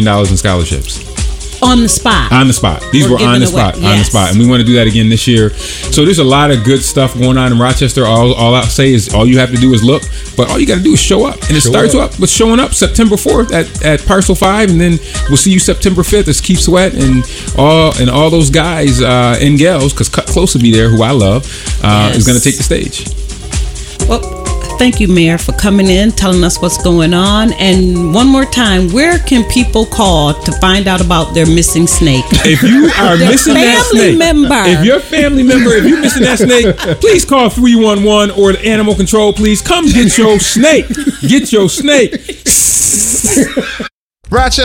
million in scholarships. On the spot. On the spot. These were on the spot. Yes. On the spot. And we want to do that again this year. So there's a lot of good stuff going on in Rochester. All I'll say is all you have to do is look, but all you got to do is show up. And it starts up with showing up September 4th at Parcel 5, and then we'll see you September 5th as Keith Sweat and all those guys and gals, because Cut Close will be there, who I love, is going to take the stage. Well, thank you, Mayor, for coming in, telling us what's going on. And one more time, where can people call to find out about their missing snake? If you are missing that snake, if you're a family member, if you're missing that snake, please call 311 or the animal control. Please come get your snake. Get your snake. Rochester.